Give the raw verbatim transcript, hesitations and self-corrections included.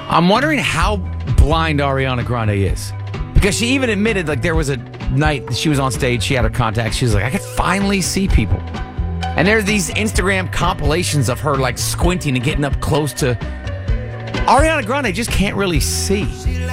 I'm wondering how blind Ariana Grande is. Because she even admitted, like, there was a night that she was on stage, she had her contacts, she was like, I could finally see people. And there's these Instagram compilations of her, like, squinting and getting up close to... Ariana Grande just can't really see.